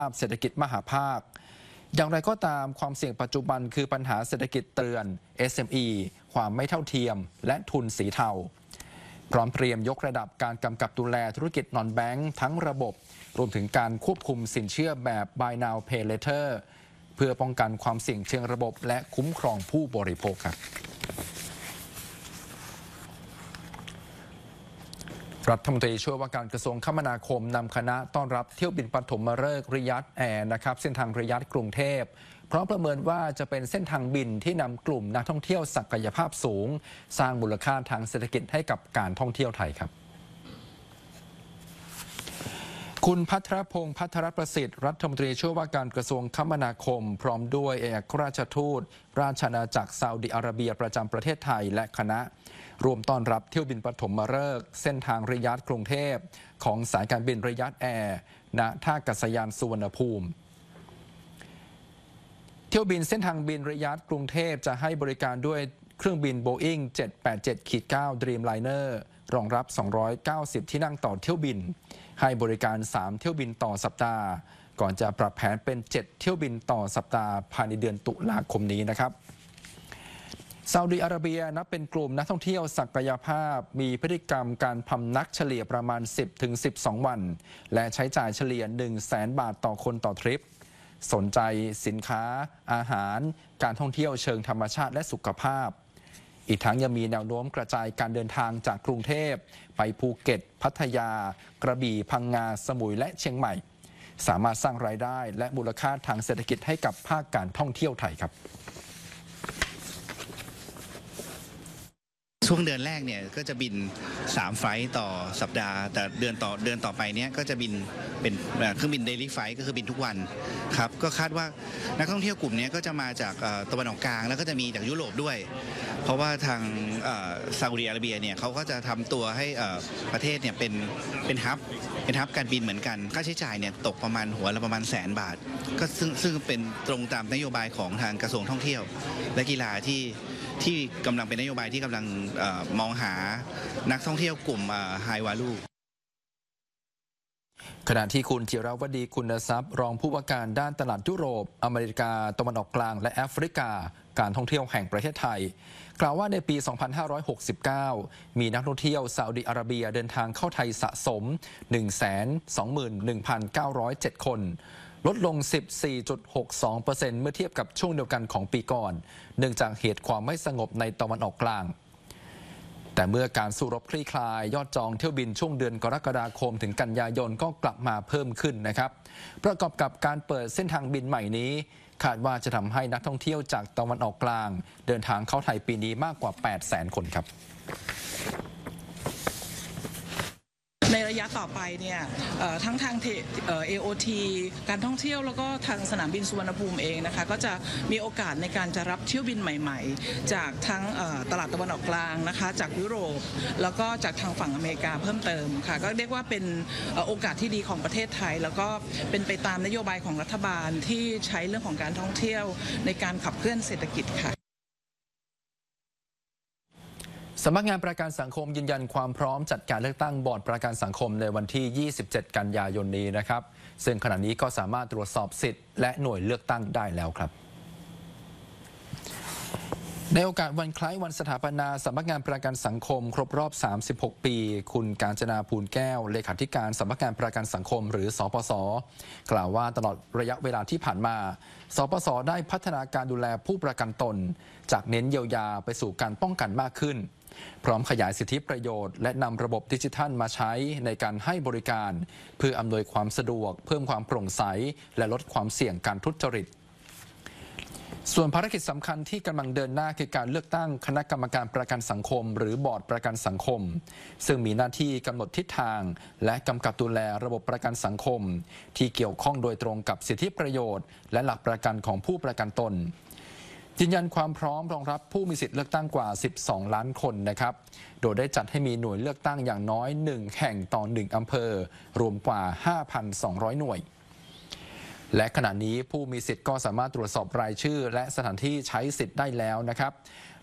เศรษฐกิจมหภาคอย่างไรก็ตามความเสี่ยงปัจจุบันคือปัญหาเศรษฐกิจเตือน SME ความไม่เท่าเทียมและทุนสีเทาพร้อมเตรียมยกระดับการกำกับดูแลธุรกิจนอนแบงค์ทั้งระบบรวมถึงการควบคุมสินเชื่อแบบ Buy Now Pay Later เพื่อป้องกันความเสี่ยงเชิงระบบและคุ้มครองผู้บริโภคครับรัฐมนตรีช่วยว่าการกระทรวงคมนาคมนำคณะต้อนรับเที่ยวบินปฐมฤกษ์ริยัตแอร์นะครับเส้นทางริยัตกรุงเทพเพราะประเมินว่าจะเป็นเส้นทางบินที่นำกลุ่มนักท่องเที่ยวศักยภาพสูงสร้างมูลค่าทางเศรษฐกิจให้กับการท่องเที่ยวไทยครับคุณภัทรพงษ์ภัทรประสิทธิ์รัฐมนตรีช่วยว่าการกระทรวงคมนาคมพร้อมด้วยเอกอัครราชทูตราชอาณาจักรซาอุดิอาระเบียประจำประเทศไทยและคณะรวมต้อนรับเที่ยวบินปฐมฤกษ์เส้นทางริยัตกรุงเทพของสายการบินริยัตแอร์ณท่าอากาศยานสุวรรณภูมิเที่ยวบินเส้นทางบินริยัตกรุงเทพจะให้บริการด้วยเครื่องบิน Boeing 787-9 Dreamliner รองรับ290ที่นั่งต่อเที่ยวบินให้บริการ3เที่ยวบินต่อสัปดาห์ก่อนจะปรับแผนเป็น7เที่ยวบินต่อสัปดาห์ภายในเดือนตุลาคมนี้นะครับซาอุดิอาระเบียนับเป็นกลุ่มนักท่องเที่ยวศักยภาพมีพฤติกรรมการพำนักเฉลี่ยประมาณ 10-12 วันและใช้จ่ายเฉลี่ย 100,000 บาทต่อคนต่อทริปสนใจสินค้าอาหารการท่องเที่ยวเชิงธรรมชาติและสุขภาพอีกทั้งยังมีแนวโน้มกระจายการเดินทางจากกรุงเทพไปภูเก็ตพัทยากระบี่พังงาสมุยและเชียงใหม่สามารถสร้างรายได้และมูลค่าทางเศรษฐกิจให้กับภาคการท่องเที่ยวไทยครับช่วงเดือนแรกเนี่ยก็จะบิน3ไฟล์ต่อสัปดาห์แต่เดือนต่อไปเนี้ยก็จะบินเป็นเครื่องบินเดลี่ไฟล์ก็คือบินทุกวันครับก็คาดว่านักท่องเที่ยวกลุ่มนี้ก็จะมาจากตะวันออกกลางแล้วก็จะมีจากยุโรปด้วยเพราะว่าทางซาอุดิอาระเบียเนี่ยเขาก็จะทำตัวให้ประเทศเนี่ยเป็นฮับการบินเหมือนกันค่าใช้จ่ายเนี่ยตกประมาณหัวละประมาณ100,000 บาทก็ซึ่งเป็นตรงตามนโยบายของทางกระทรวงท่องเที่ยวและกีฬาที่กำลังเป็นนโยบายที่กำลังมองหานักท่องเที่ยวกลุ่มไฮวาลูขณะที่คุณจิรวดีคุณทรัพย์รองผู้ว่าการด้านตลาดยุโรปอเมริกาตะวันออกกลางและแอฟริกาการท่องเที่ยวแห่งประเทศไทยกล่าวว่าในปี 2569 มีนักท่องเที่ยวซาอุดิอาระเบียเดินทางเข้าไทยสะสม 121,907 คนลดลง 14.62% เมื่อเทียบกับช่วงเดียวกันของปีก่อนเนื่องจากเหตุความไม่สงบในตะวันออกกลางแต่เมื่อการสู้รบคลี่คลายยอดจองเที่ยวบินช่วงเดือนกรกฎาคมถึงกันยายนก็กลับมาเพิ่มขึ้นนะครับประกอบกับการเปิดเส้นทางบินใหม่นี้คาดว่าจะทำให้นักท่องเที่ยวจากตะวันออกกลางเดินทางเข้าไทยปีนี้มากกว่า 800,000 คนครับในระยะต่อไปเนี่ยทั้งทางAOT การท่องเที่ยวแล้วก็ทางสนามบินสุวรรณภูมิเองนะคะก็จะมีโอกาสในการจะรับเที่ยวบินใหม่ๆจากทั้งตลาดตะวันออกกลางนะคะจากยุโรปแล้วก็จากทางฝั่งอเมริกาเพิ่มเติมค่ะก็เรียกว่าเป็นโอกาสที่ดีของประเทศไทยแล้วก็เป็นไปตามนโยบายของรัฐบาลที่ใช้เรื่องของการท่องเที่ยวในการขับเคลื่อนเศรษฐกิจค่ะสำนักงานประกันสังคมยืนยันความพร้อมจัดการเลือกตั้งบอร์ดประกันสังคมในวันที่ 27 กันยายนนี้นะครับซึ่งขณะนี้ก็สามารถตรวจสอบสิทธิ์และหน่วยเลือกตั้งได้แล้วครับในโอกาสวันคล้ายวันสถาปนาสำนักงานประกันสังคมครบรอบ 36 ปีคุณกาญจนาภูลแก้วเลขาธิการสำนักงานประกันสังคมหรือสปส.กล่าวว่าตลอดระยะเวลาที่ผ่านมาสปส.ได้พัฒนาการดูแลผู้ประกันตนจากเน้นเยียวยาไปสู่การป้องกันมากขึ้นพร้อมขยายสิทธิประโยชน์และนำระบบดิจิทัลมาใช้ในการให้บริการเพื่ออำนวยความสะดวกเพิ่มความโปร่งใสและลดความเสี่ยงการทุจริตส่วนภารกิจสำคัญที่กำลังเดินหน้าคือการเลือกตั้งคณะกรรมการประกันสังคมหรือบอร์ดประกันสังคมซึ่งมีหน้าที่กำหนดทิศทางและกำกับดูแลระบบประกันสังคมที่เกี่ยวข้องโดยตรงกับสิทธิประโยชน์และหลักประกันของผู้ประกันตนยืนยันความพร้อมรองรับผู้มีสิทธิเลือกตั้งกว่า 12 ล้านคนนะครับโดยได้จัดให้มีหน่วยเลือกตั้งอย่างน้อย1แห่งต่อ1อำเภอรวมกว่า 5,200 หน่วยและขณะนี้ผู้มีสิทธิ์ก็สามารถตรวจสอบรายชื่อและสถานที่ใช้สิทธิ์ได้แล้วนะครับ